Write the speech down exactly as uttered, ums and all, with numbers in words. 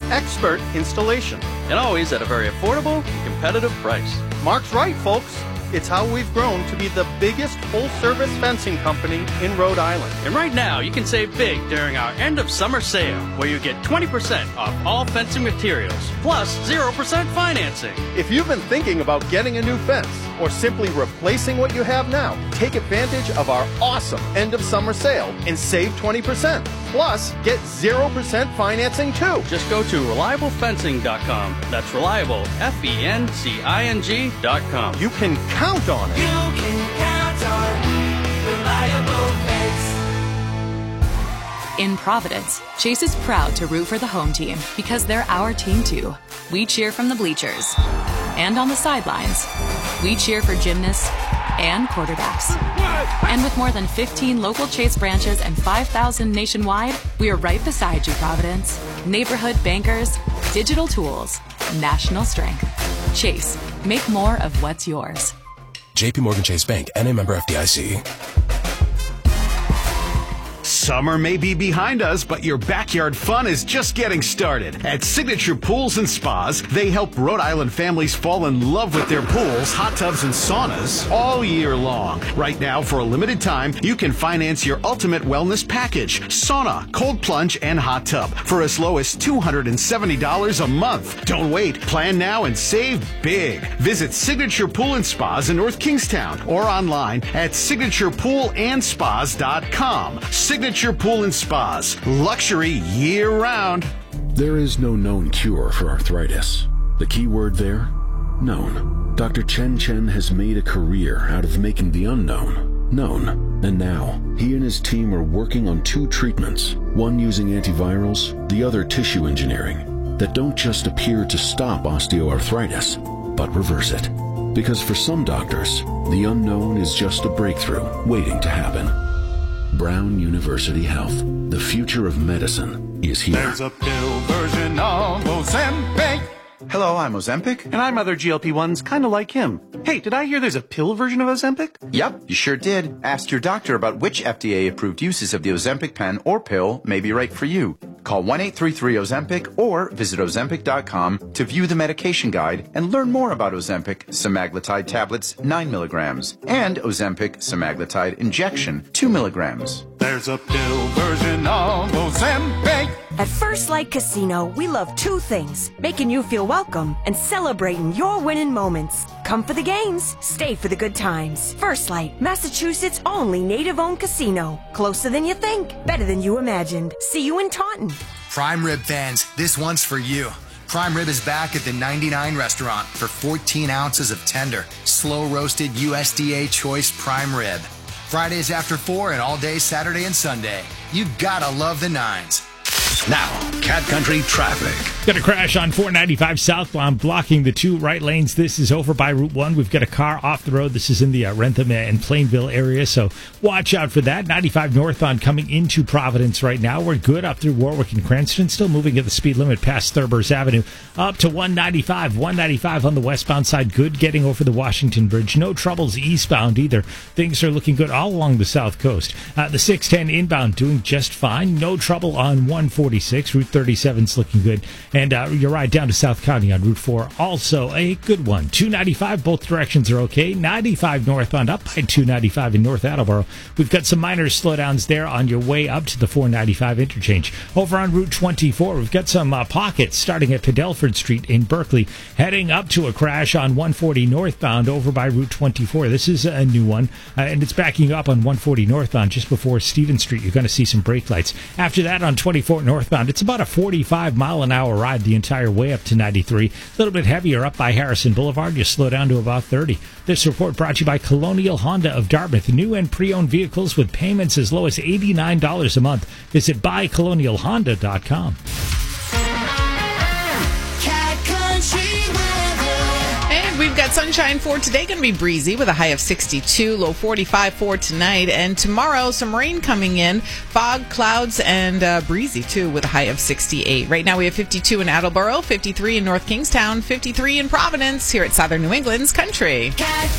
expert installation. And always at a very affordable and competitive price. Mark's right, folks. It's how we've grown to be the biggest full-service fencing company in Rhode Island. And right now, you can save big during our end-of-summer sale, where you get twenty percent off all fencing materials, plus zero percent financing. If you've been thinking about getting a new fence or simply replacing what you have now, take advantage of our awesome end-of-summer sale and save twenty percent. Plus, get zero percent financing too. Just go to reliable fencing dot com. That's reliable, F E N C I N G dot com. You can count on it. You can count on Reliable Fence. In Providence, Chase is proud to root for the home team because they're our team too. We cheer from the bleachers and on the sidelines. We cheer for gymnasts and quarterbacks. And with more than fifteen local Chase branches and five thousand nationwide, we are right beside you, Providence. Neighborhood bankers, digital tools, national strength. Chase, make more of what's yours. J P Morgan Chase Bank, N A member F D I C. Summer may be behind us, but your backyard fun is just getting started. At Signature Pools and Spas, they help Rhode Island families fall in love with their pools, hot tubs, and saunas all year long. Right now, for a limited time, you can finance your ultimate wellness package, sauna, cold plunge, and hot tub for as low as two hundred seventy dollars a month. Don't wait. Plan now and save big. Visit Signature Pool and Spas in North Kingstown or online at signature pool and spas dot com. Signature Pool and Spas. Luxury year-round. There is no known cure for arthritis. The key word there? Known. Doctor Chen Chen has made a career out of making the unknown known. And now, he and his team are working on two treatments, one using antivirals, the other tissue engineering, that don't just appear to stop osteoarthritis, but reverse it. Because for some doctors, the unknown is just a breakthrough waiting to happen. Brown University Health. The future of medicine is here. There's a pill version of Ozempic. Hello, I'm Ozempic. And I'm other G L P ones kind of like him. Hey, did I hear there's a pill version of Ozempic? Yep, you sure did. Ask your doctor about which F D A-approved uses of the Ozempic pen or pill may be right for you. Call one eight three three Ozempic or visit ozempic dot com to view the medication guide and learn more about Ozempic semaglutide tablets nine milligrams and Ozempic semaglutide injection two milligrams. There's a pill version of Ozempic. At First Light Casino, we love two things, making you feel welcome and celebrating your winning moments. Come for the games, stay for the good times. First Light, Massachusetts' only native-owned casino. Closer than you think, better than you imagined. See you in Taunton. Prime Rib fans, this one's for you. Prime Rib is back at the ninety-nine restaurant for fourteen ounces of tender, slow-roasted U S D A choice prime rib. Fridays after four and all day Saturday and Sunday. You gotta love the nines. Now, Cat Country traffic. Got a crash on four ninety-five southbound, blocking the two right lanes. This is over by Route one. We've got a car off the road. This is in the uh, Rentham and Plainville area, so watch out for that. ninety-five northbound coming into Providence right now. We're good up through Warwick and Cranston, still moving at the speed limit past Thurber's Avenue. Up to one ninety-five. one ninety-five on the westbound side. Good getting over the Washington Bridge. No troubles eastbound either. Things are looking good all along the south coast. Uh, the six ten inbound doing just fine. No trouble on one forty-six. Route thirty-seven's looking good. And uh, your ride down to South County on Route four, also a good one. two ninety-five, both directions are okay. ninety-five northbound up by two ninety-five in North Attleboro. We've got some minor slowdowns there on your way up to the four ninety-five interchange. Over on Route twenty-four, we've got some uh, pockets starting at Padelford Street in Berkeley, heading up to a crash on one forty northbound over by Route twenty-four. This is a new one, uh, and it's backing up on one forty northbound just before Stevens Street. You're going to see some brake lights. After that, on twenty-four northbound, it's about a forty-five mile an hour ride the entire way up to ninety-three. A little bit heavier up by Harrison Boulevard. You slow down to about thirty. This report brought to you by Colonial Honda of Dartmouth. New and pre-owned vehicles with payments as low as eighty-nine dollars a month. Visit buy colonial honda dot com. We've got sunshine for today, going to be breezy with a high of sixty-two, low forty-five for tonight. And tomorrow, some rain coming in, fog, clouds, and uh, breezy too with a high of sixty-eight. Right now we have fifty-two in Attleboro, fifty-three in North Kingstown, fifty-three in Providence here at Southern New England's Country.